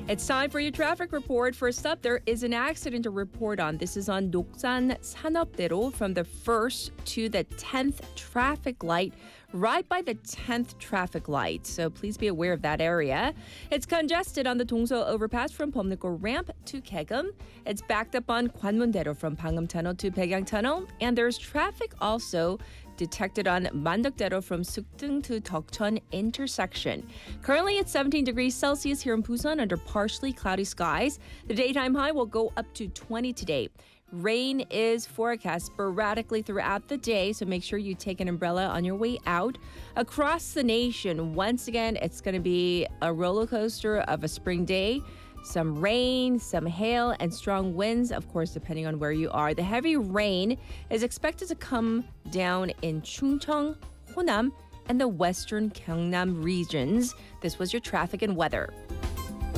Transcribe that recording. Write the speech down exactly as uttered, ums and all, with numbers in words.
It's time for your traffic report. First up, there is an accident to report on. This is on Noksan Sanopdero from the first to the tenth traffic light, right by the tenth traffic light. So please be aware of that area. It's congested on the Dongso overpass from Bomniko ramp to Kaegum. It's backed up on Gwanmun-dero from Pangnam Tunnel to Baekyang Tunnel. And there's traffic also detected on Mandok-dero from Sukdung to Deokcheon intersection. Currently it's seventeen degrees Celsius here in Busan under partially cloudy skies. The daytime high will go up to twenty today. Rain is forecast sporadically throughout the day, so make sure you take an umbrella on your way out. Across the nation, once again, it's going to be a roller coaster of a spring day. Some rain, some hail, and strong winds, of course, depending on where you are. The heavy rain is expected to come down in Chungcheong, Honam, and the western Gyeongnam regions. This was your traffic and weather.